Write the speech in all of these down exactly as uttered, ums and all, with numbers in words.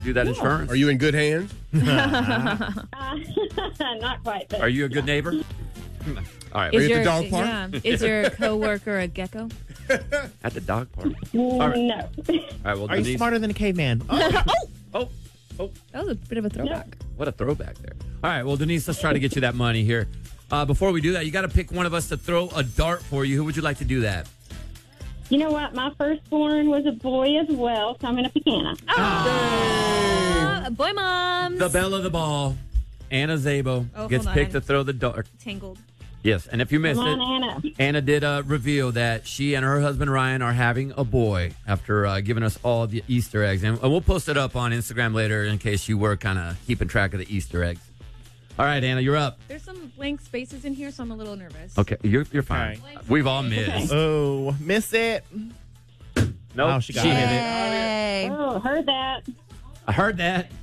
do that Yeah. insurance? Are you in good hands? Uh, not quite. But Are you a good neighbor? All right. Are Is you at your, the dog park? Yeah. Is your coworker a gecko? At the dog park. no. right. No. All right. Well, Are you Denise. smarter than a caveman? Oh. Oh, oh, That was a bit of a throwback. what a throwback there. All right. Well, Denise, let's try to get you that money here. Uh, before we do that, you got to pick one of us to throw a dart for you. Who would you like to do that? You know what? My firstborn was a boy as well, so I'm going to pick Anna. Uh, boy moms. The belle of the ball, Anna Zabo, Oh, gets hold picked on. to throw the dart. Tangled. Yes, and if you missed Come it, on, Anna. Anna did uh, reveal that she and her husband Ryan are having a boy after uh, giving us all the Easter eggs. And we'll post it up on Instagram later in case you were kind of keeping track of the Easter eggs. All right, Anna, you're up. There's some blank spaces in here, so I'm a little nervous. Okay, you're, you're fine. Okay. We've all missed. Oh, miss it. Nope, Oh, she got hit it. it. Hey. Oh, heard that. I heard that.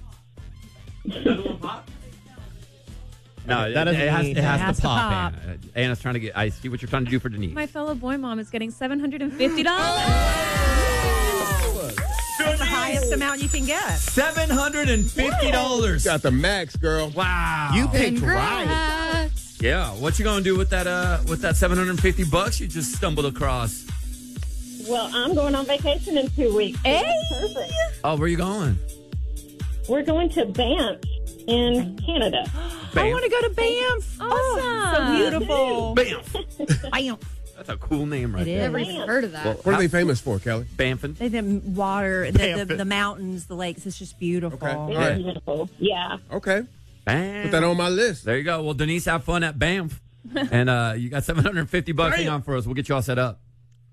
No, That it, doesn't it has, mean- it has It has to to pop, pop. Anna. Anna's trying to get, I see what you're trying to do for Denise. My fellow boy mom is getting seven hundred fifty dollars. That's the highest amount you can get. seven hundred fifty dollars. Got the max, girl. Wow. You picked right. Congrats. Yeah, what you gonna do with that uh with that seven hundred fifty bucks you just stumbled across? Well, I'm going on vacation in two weeks. Hey. Perfect. Oh, where you going? We're going to Banff in Canada. I want to go to Banff. Awesome. Oh, so beautiful. Bam. Bam. That's a cool name right It there. is. Never even heard of that. Well, What are how- they famous for, Kelly? Banffin? They, the water, the, the, Banff. the mountains, the lakes. It's just beautiful. Okay. It's All right. beautiful. Yeah. Okay. Bam. Put that on my list. There you go. Well, Denise, have fun at Banff. And uh you got seven hundred fifty bucks. Hang on for us. We'll get you all set up.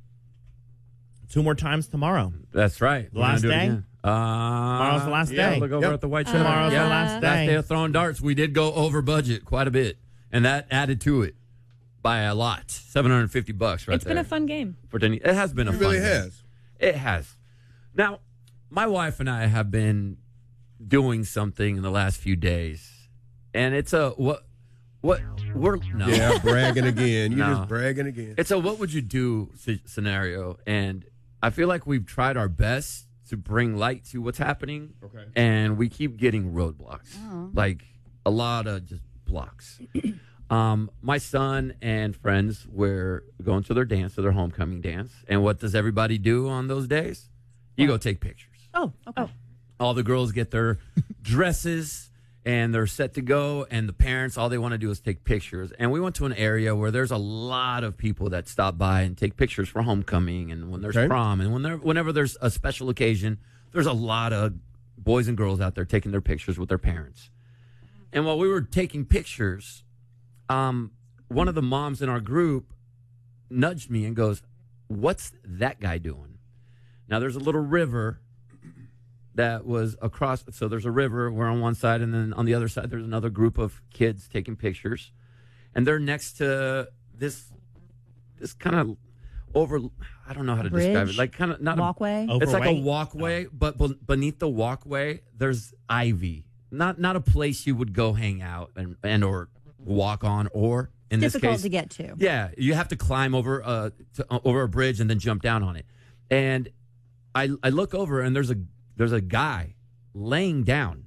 Two more times tomorrow. That's right. The We're gonna last do it day? again. Uh, Tomorrow's the last yeah, day. Look over Yep. at the white shirt. Tomorrow's yeah. the last day. Last day of throwing darts. We did go over budget quite a bit. And that added to it by a lot. seven hundred fifty bucks right It's there. been a fun game. For Denise. It has been a It fun really game. has. It has. Now, my wife and I have been doing something in the last few days. And it's a what what we're no. Yeah, bragging again. You're No. just bragging again. It's a what would you do s- scenario, and I feel like we've tried our best to bring light to what's happening. Okay. And we keep getting roadblocks, like a lot of just blocks. um, my son and friends were going to their dance, to their homecoming dance, and what does everybody do on those days? You go take pictures. Oh, okay. All the girls get their dresses and they're set to go, and the parents, all they want to do is take pictures. And we went to an area where there's a lot of people that stop by and take pictures for homecoming and when there's Okay. prom and when there, whenever there's a special occasion, there's a lot of boys and girls out there taking their pictures with their parents. And while we were taking pictures, um, one of the moms in our group nudged me and goes, "What's that guy doing?" Now, there's a little river that was across. So there's a river. We're on one side, and then on the other side, there's another group of kids taking pictures, and they're next to this this kind of over. I don't know how to describe it. Bridge? Like kind of not Walkway? A, it's like a Overweight? walkway, but be- beneath the walkway, there's ivy. Not not a place you would go hang out and and or walk on, or in this Difficult case, to get to. yeah, you have to climb over uh to, uh, over a bridge and then jump down on it. And I I look over and there's a there's a guy laying down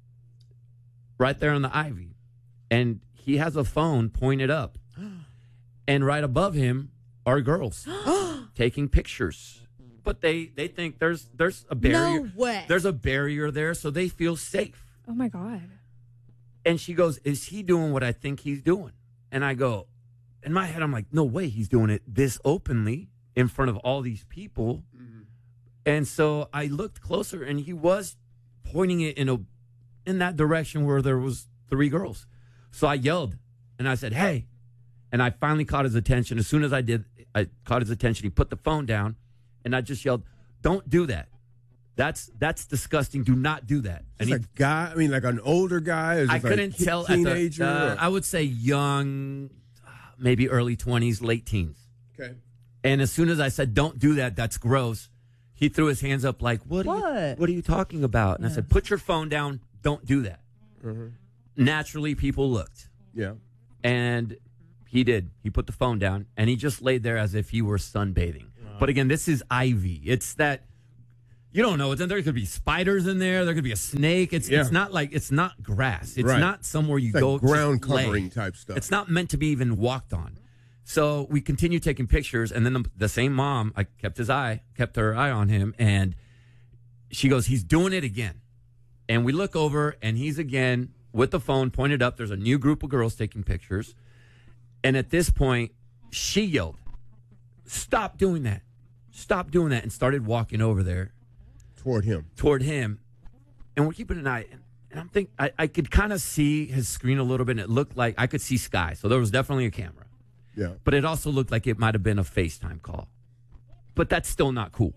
right there on the ivy, and he has a phone pointed up, and right above him are girls taking pictures. But they they think there's there's a barrier. No way. There's a barrier there, so they feel safe. Oh my God. And she goes, "Is he doing what I think he's doing?" And I go, in my head, I'm like, "No way, he's doing it this openly in front of all these people." Mm-hmm. And so I looked closer, and he was pointing it in a in that direction where there was three girls. So I yelled, and I said, "Hey!" And I finally caught his attention. As soon as I did, I caught his attention. He put the phone down, and I just yelled, "Don't do that! That's that's disgusting. Do not do that." And Is he, a guy, I mean, like an older guy? Is I this like couldn't a tell. Teenager? At the, uh, or- I would say young, uh, maybe early twenties, late teens. okay. And as soon as I said, "Don't do that. That's gross," he threw his hands up like, "What? Are you, What? what are you talking about?" And I said, "Put your phone down. Don't do that." Naturally, people looked, Yeah. and he did. He put the phone down, and he just laid there as if he were sunbathing. But again, this is ivy. It's that you don't know. There could be spiders in there. There could be a snake. It's Yeah. it's not like it's not grass. It's Right. not somewhere you It's like go ground to lay. covering type stuff. It's not meant to be even walked on. So we continued taking pictures, and then the, the same mom, I kept his eye, kept her eye on him, and she goes, "He's doing it again." And we look over, and he's again with the phone pointed up. There's a new group of girls taking pictures, and at this point, she yelled, "Stop doing that! Stop doing that!" and started walking over there Toward him. toward him, and we're keeping an eye. And, and I'm thinking, I, I could kind of see his screen a little bit, and it looked like I could see sky, so there was definitely a camera. Yeah. But it also looked like it might have been a FaceTime call. But that's still not cool.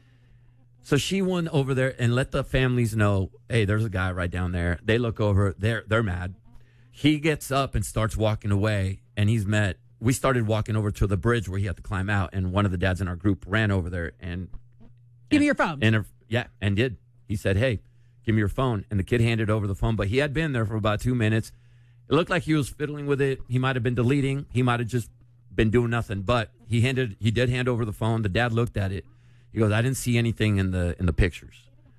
So she went over there and let the families know, hey, there's a guy right down there. They look over, they're they're mad. He gets up and starts walking away, and he's met. We started walking over to the bridge where he had to climb out, and one of the dads in our group ran over there and Give me your phone. and yeah, and did. He said, "Hey, give me your phone." And the kid handed over the phone, but he had been there for about two minutes. It looked like he was fiddling with it. He might have been deleting. He might have just been doing nothing. But he handed, he did hand over the phone. The dad looked at it. He goes, "I didn't see anything in the in the pictures."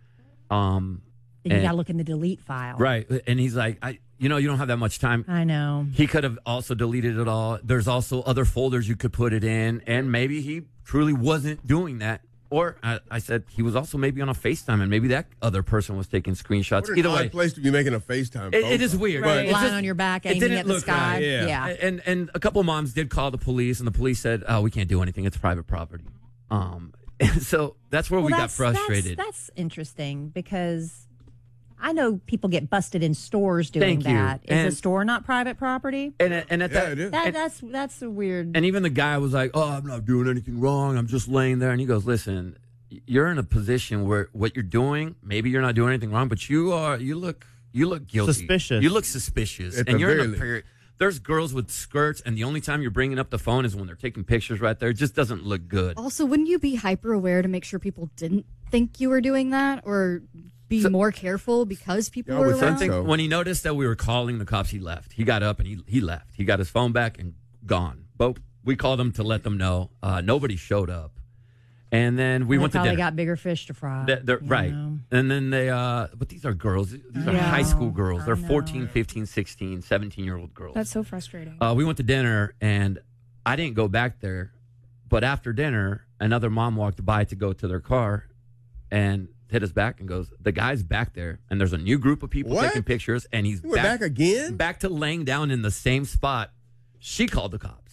Um, Then you and- got to look in the delete file. right, and he's like, "I, you know, you don't have that much time." I know. He could have also deleted it all. There's also other folders you could put it in, and maybe he truly wasn't doing that. Or I, I said he was also maybe on a FaceTime, and maybe that other person was taking screenshots. What an Either odd way, place to be making a FaceTime. it, phone it is call. weird. Right. It's Lying just- on your back, it aiming didn't at the look sky. right. Yeah. Yeah. And and a couple moms did call the police, and the police said, "Oh, we can't do anything. It's private property." Um, and so that's where Well, we got that's- frustrated. That's, that's interesting because I know people get busted in stores doing Thank you. that. Is And- a store not private property? and and at Yeah, that, it is. That, and, that's that's a weird. and even the guy was like, "Oh, I'm not doing anything wrong. I'm just laying there." And he goes, "Listen, you're in a position where what you're doing, maybe you're not doing anything wrong, but you are. You look, you look guilty. Suspicious. You look suspicious, At and the you're in very a least. period." There's girls with skirts, and the only time you're bringing up the phone is when they're taking pictures right there. It just doesn't look good. Also, wouldn't you be hyper aware to make sure people didn't think you were doing that, or be So- more careful because people Yeah, I were would think around? Something so. when he noticed that we were calling the cops, he left. He got up and he he left. He got his phone back and gone. But we called them to let them know. Uh, nobody showed up, and then we They went to probably dinner. got bigger fish to fry. They're- they're- you right. know? And then they, uh, but these are girls. These are I high know. school girls. They're I know. fourteen, fifteen, sixteen, seventeen year old girls. That's so frustrating. Uh, we went to dinner, and I didn't go back there. But after dinner, another mom walked by to go to their car and hit us back and goes, "The guy's back there, and there's a new group of people What? taking pictures, and he's You went back again? back to laying down in the same spot." She called the cops.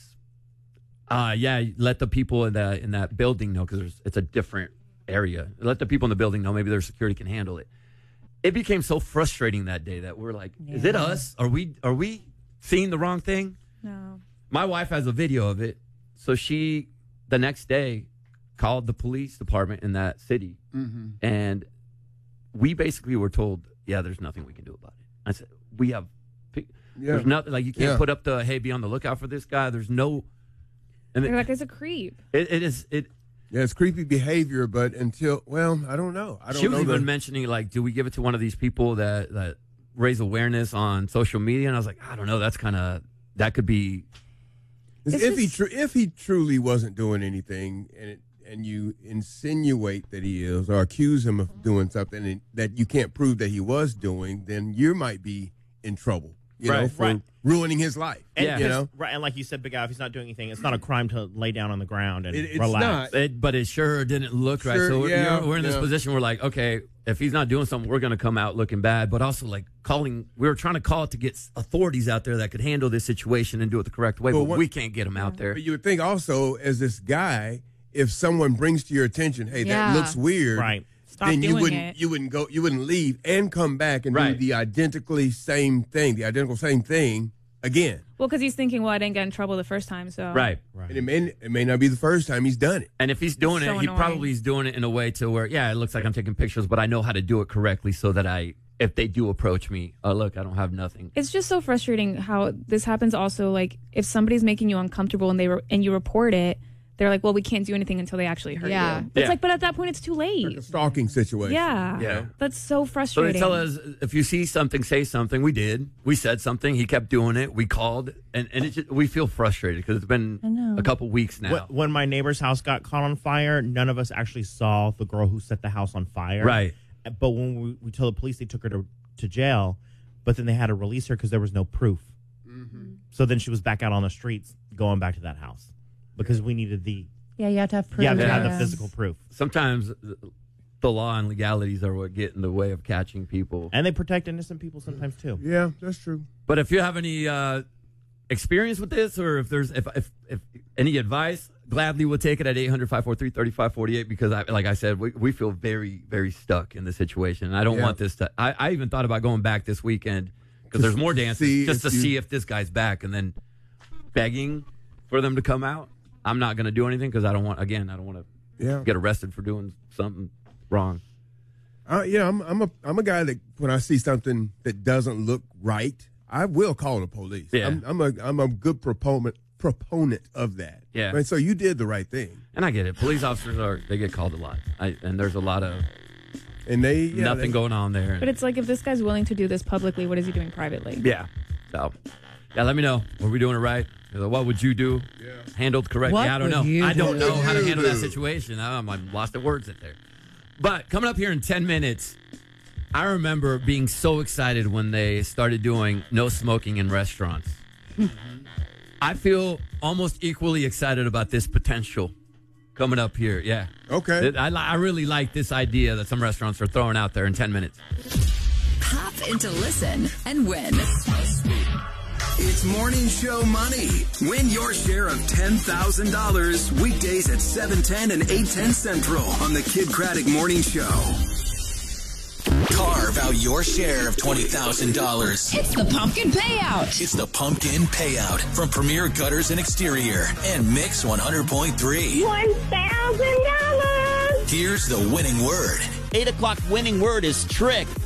Uh, yeah, let the people in the in that building know because it's a different area. Let the people in the building know. Maybe their security can handle it. It became so frustrating that day that we're like, "Is it Yeah. us? Are we are we seeing the wrong thing?" No. My wife has a video of it, so she the next day called the police department in that city, Mm-hmm. and we basically were told, "Yeah, there's nothing we can do about it." I said, "We have, pic- Yeah. there's nothing like you can't Yeah. put up the hey, be on the lookout for this guy. There's no, and They're it, like, it's a creep. it, it is it." Yeah, it's creepy behavior, but until, well, I don't know. I don't She was know. even the- mentioning like, do we give it to one of these people that that raise awareness on social media? And I was like, I don't know. That's kind of that could be. If It's he just- tru- if he truly wasn't doing anything, and it, and you insinuate that he is, or accuse him of doing something and that you can't prove that he was doing, then you might be in trouble. You know, Right, for right. ruining his life. And Yeah. you because- know, right, and like you said, Big Al, if he's not doing anything, it's not a crime to lay down on the ground and It- it's relax. not. It, but it sure didn't look right. Sure, So we're, yeah, you're- we're in this yeah. position. We're like, okay, if he's not doing something, we're going to come out looking bad. But also, like calling, we were trying to call to get authorities out there that could handle this situation and do it the correct way. But But what- we can't get them out there. but you would think also, as this guy, if someone brings to your attention, hey, Yeah. that looks weird, Right. Stop then you doing wouldn't it. you wouldn't go you wouldn't leave and come back and Right. do the identically same thing, the identical same thing again. Well, because he's thinking, well, I didn't get in trouble the first time, so Right. And it may it may not be the first time he's done it. And if he's doing It's it, so he annoying. probably is doing it in a way to where, yeah, it looks like I'm taking pictures, but I know how to do it correctly so that I, if they do approach me, oh, look, I don't have nothing. It's just so frustrating how this happens. Also, like if somebody's making you uncomfortable and they re- and you report it, they're like, well, we can't do anything until they actually hurt Yeah. you. It's Yeah. like, but at that point, it's too late. Like a stalking situation. Yeah. Yeah. That's so So frustrating. they tell us if you see something, say something. We did. We said something. He kept doing it. We called, and and it just, we feel frustrated because it's been I know. a couple weeks now. Wh- When my neighbor's house got caught on fire, none of us actually saw the girl who set the house on fire. Right. But when we, we told the police, they took her to, to jail, but then they had to release her because there was no proof. Mm-hmm. So then she was back out on the streets going back to that house because we needed the Yeah, you have to have proof. you have to have yeah. the physical proof. Sometimes the law and legalities are what get in the way of catching people. And they protect innocent people sometimes too. Yeah, that's true. But if you have any uh, experience with this, or if there's if if, if any advice, gladly we'll take it at eight hundred, five four three, three five four eight because, I, like I said, we, we feel very, very stuck in this situation. And I don't Yeah. want this to. I, I even thought about going back this weekend because there's more dances see just to if you- see if this guy's back, and then begging for them to come out. I'm not going to do anything because I don't want. Again, I don't want to Yeah. get arrested for doing something wrong. Uh, yeah, I'm, I'm a I'm a guy that when I see something that doesn't look right, I will call the police. Yeah. I'm, I'm a I'm a good proponent proponent of that. Yeah. Right, so you did the right thing, And I get it. Police officers are they get called a lot, I, and there's a lot of and they yeah, nothing they, going on there. But it's like, if this guy's willing to do this publicly, what is he doing privately? Yeah. So, yeah, let me know. Were we doing it right? What would you do? Yeah. Handled correctly? What I don't would know. you I don't do? know how to What would handle you that do? situation. I'm, I'm lost at words in there. But coming up here in ten minutes, I remember being so excited when they started doing no smoking in restaurants. I feel almost equally excited about this potential coming up here. Yeah. Okay. I, li- I really like this idea that some restaurants are throwing out there in ten minutes. Hop into Listen and win. It's Morning Show Money. Win your share of ten thousand dollars weekdays at seven ten and eight ten Central on the Kid Craddock Morning Show. Carve out your share of twenty thousand dollars. It's the pumpkin payout. It's the Pumpkin Payout from Premier Gutters and Exterior and Mix one hundred point three. one thousand dollars. Here's the winning word. Eight o'clock winning word is trick.